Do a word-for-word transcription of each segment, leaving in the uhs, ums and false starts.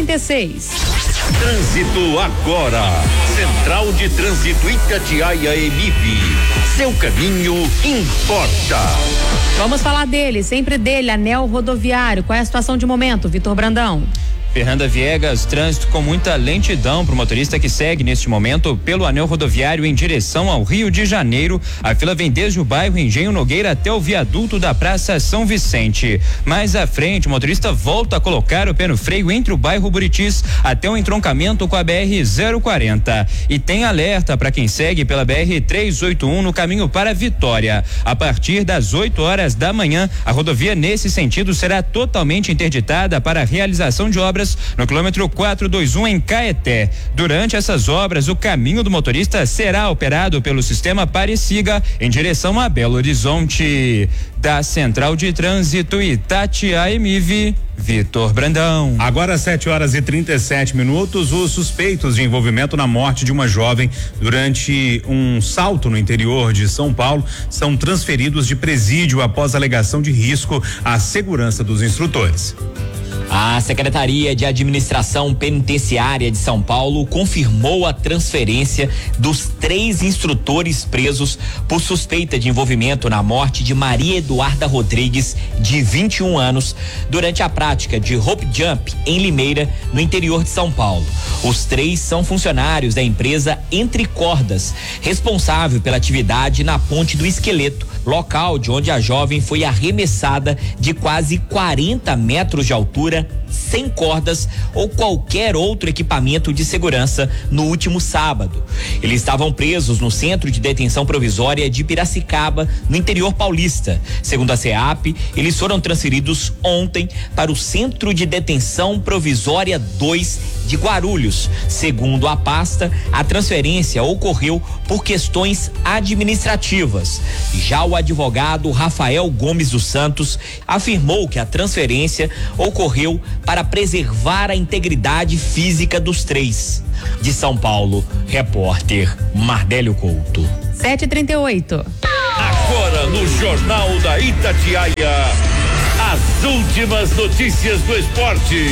trinta e seis. Trânsito agora. Central de Trânsito Itatiaia E M I V. Seu caminho importa. Vamos falar dele, sempre dele, anel rodoviário. Qual é a situação de momento, Vitor Brandão? Fernanda Viegas, trânsito com muita lentidão para o motorista que segue neste momento pelo anel rodoviário em direção ao Rio de Janeiro. A fila vem desde o bairro Engenho Nogueira até o viaduto da Praça São Vicente. Mais à frente, o motorista volta a colocar o pé no freio entre o bairro Buritis até o entroncamento com a B R zero quarenta. E tem alerta para quem segue pela B R trezentos e oitenta e um no caminho para Vitória. A partir das oito horas da manhã, a rodovia nesse sentido será totalmente interditada para a realização de obras no quilômetro quatrocentos e vinte e um em Caeté. Durante essas obras, o caminho do motorista será operado pelo sistema Pare-Siga em direção a Belo Horizonte. Da Central de Trânsito Itatiaia E M I V, Vitor Brandão. Agora sete horas e trinta e sete minutos, os suspeitos de envolvimento na morte de uma jovem durante um salto no interior de São Paulo são transferidos de presídio após alegação de risco à segurança dos instrutores. A Secretaria de Administração Penitenciária de São Paulo confirmou a transferência dos três instrutores presos por suspeita de envolvimento na morte de Maria Eduarda Rodrigues, de vinte e um anos, durante a prática de rope jump em Limeira, no interior de São Paulo. Os três são funcionários da empresa Entre Cordas, responsável pela atividade na Ponte do Esqueleto, local de onde a jovem foi arremessada de quase quarenta metros de altura, sem cordas ou qualquer outro equipamento de segurança no último sábado. Eles estavam presos no Centro de Detenção Provisória de Piracicaba, no interior paulista. Segundo a SEAP, eles foram transferidos ontem para o Centro de Detenção Provisória dois de Guarulhos. Segundo a pasta, a transferência ocorreu por questões administrativas. Já o advogado Rafael Gomes dos Santos afirmou que a transferência ocorreu para preservar a integridade física dos três. De São Paulo, repórter Mardélio Couto. sete e trinta e oito. Agora no Jornal da Itatiaia, as últimas notícias do esporte.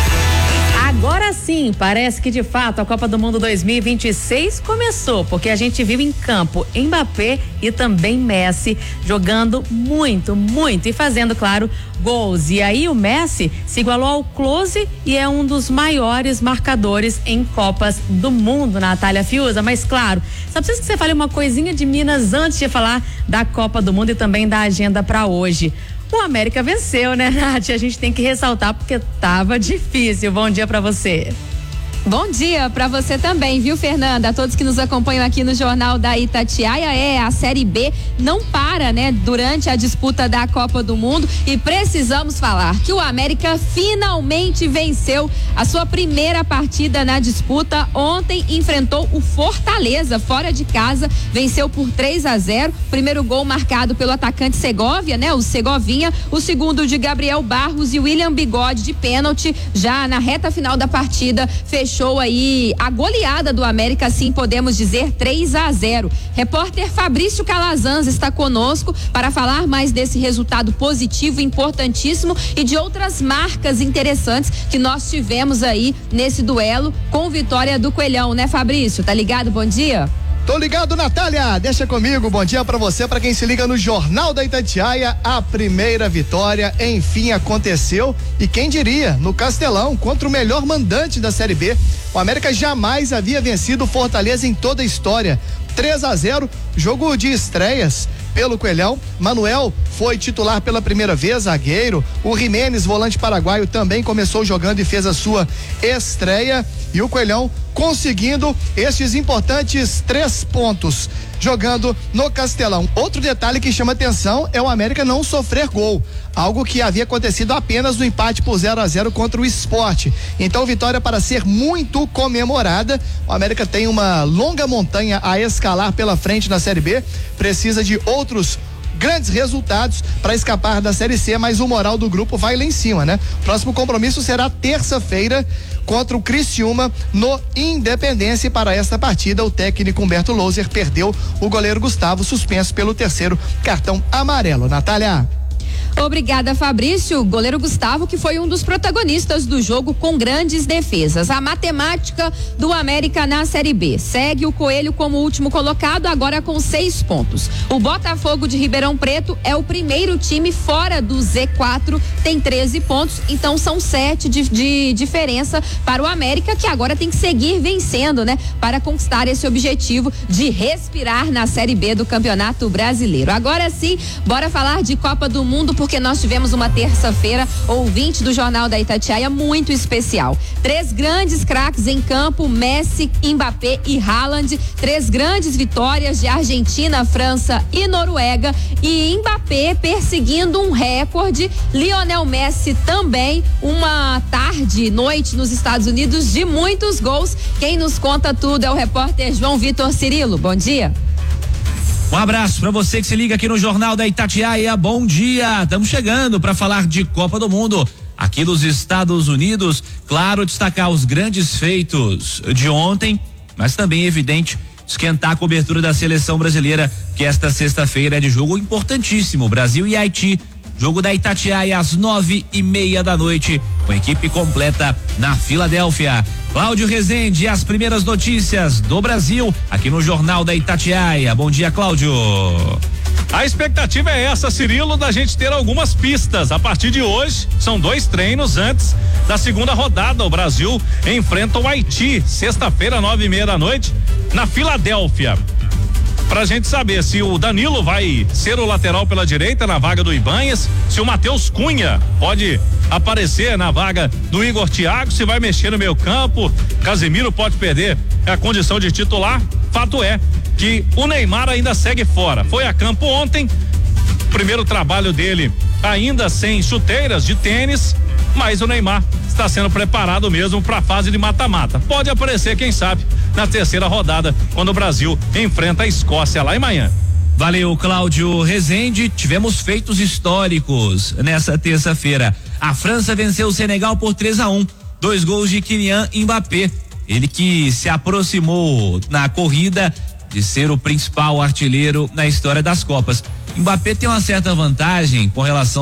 Agora sim, parece que de fato a Copa do Mundo dois mil e vinte e seis começou, porque a gente viu em campo Mbappé e também Messi jogando muito, muito e fazendo, claro, gols. E aí o Messi se igualou ao Klose e é um dos maiores marcadores em Copas do Mundo, Natália Fiuza. Mas claro, só preciso que você fale uma coisinha de Minas antes de falar da Copa do Mundo e também da agenda para hoje. O América venceu, né, Nath? A gente tem que ressaltar porque tava difícil. Bom dia pra você. Bom dia para você também, viu, Fernanda? A todos que nos acompanham aqui no Jornal da Itatiaia. É, a Série B não para, né, durante a disputa da Copa do Mundo, e precisamos falar que o América finalmente venceu a sua primeira partida na disputa. Ontem enfrentou o Fortaleza fora de casa, venceu por três a zero. Primeiro gol marcado pelo atacante Segovia, né, o Segovinha. O segundo de Gabriel Barros e William Bigode de pênalti. Já na reta final da partida, fechou aí a goleada do América, assim podemos dizer, três a zero. Repórter Fabrício Calazans está conosco para falar mais desse resultado positivo, importantíssimo, e de outras marcas interessantes que nós tivemos aí nesse duelo com vitória do Coelhão, né, Fabrício? Tá ligado? Bom dia. Tô ligado, Natália, deixa comigo, bom dia pra você, pra quem se liga no Jornal da Itatiaia. A primeira vitória enfim aconteceu, e quem diria, no Castelão, contra o melhor mandante da Série B. O América jamais havia vencido o Fortaleza em toda a história. três a zero, jogo de estreias pelo Coelhão. Manuel foi titular pela primeira vez, zagueiro. O Jimenez, volante paraguaio, também começou jogando e fez a sua estreia. E o Coelhão conseguindo estes importantes três pontos, jogando no Castelão. Outro detalhe que chama atenção é o América não sofrer gol, algo que havia acontecido apenas no empate por zero a zero contra o Sport. Então, vitória para ser muito comemorada. O América tem uma longa montanha a escalar pela frente na Série B, precisa de outros grandes resultados para escapar da Série C, mas o moral do grupo vai lá em cima, né? Próximo compromisso será terça-feira contra o Criciúma no Independência. E para esta partida, o técnico Humberto Louser perdeu o goleiro Gustavo, suspenso pelo terceiro cartão amarelo. Natália. Obrigada, Fabrício. Goleiro Gustavo, que foi um dos protagonistas do jogo com grandes defesas. A matemática do América na Série B. Segue o Coelho como último colocado, agora com seis pontos. O Botafogo de Ribeirão Preto é o primeiro time fora do Z quatro, tem treze pontos, então são sete de, de diferença para o América, que agora tem que seguir vencendo, né? Para conquistar esse objetivo de respirar na Série B do Campeonato Brasileiro. Agora sim, bora falar de Copa do Mundo, porque nós tivemos uma terça-feira, ouvinte do Jornal da Itatiaia, muito especial. Três grandes craques em campo, Messi, Mbappé e Haaland. Três grandes vitórias de Argentina, França e Noruega. E Mbappé perseguindo um recorde. Lionel Messi também, uma tarde, noite nos Estados Unidos de muitos gols. Quem nos conta tudo é o repórter João Vitor Cirilo. Bom dia. Um abraço para você que se liga aqui no Jornal da Itatiaia. Bom dia. Estamos chegando para falar de Copa do Mundo aqui nos Estados Unidos. Claro, destacar os grandes feitos de ontem, mas também, evidente, esquentar a cobertura da seleção brasileira, que esta sexta-feira é de jogo importantíssimo. Brasil e Haiti. Jogo da Itatiaia às nove e meia da noite, com equipe completa na Filadélfia. Cláudio Rezende, as primeiras notícias do Brasil aqui no Jornal da Itatiaia. Bom dia, Cláudio. A expectativa é essa, Cirilo, da gente ter algumas pistas. A partir de hoje, são dois treinos antes da segunda rodada. O Brasil enfrenta o Haiti, sexta-feira, nove e meia da noite, na Filadélfia. Pra gente saber se o Danilo vai ser o lateral pela direita na vaga do Ibanhas, se o Matheus Cunha pode aparecer na vaga do Igor Thiago, se vai mexer no meio campo, Casemiro pode perder a condição de titular. Fato é que o Neymar ainda segue fora. Foi a campo ontem, primeiro trabalho dele ainda sem chuteiras de tênis, mas o Neymar está sendo preparado mesmo para a fase de mata-mata. Pode aparecer, quem sabe, na terceira rodada, quando o Brasil enfrenta a Escócia lá em Miami. Valeu, Cláudio Rezende. Tivemos feitos históricos nessa terça-feira. A França venceu o Senegal por três a um. Dois gols de Kylian Mbappé. Ele que se aproximou na corrida de ser o principal artilheiro na história das Copas. Mbappé tem uma certa vantagem com relação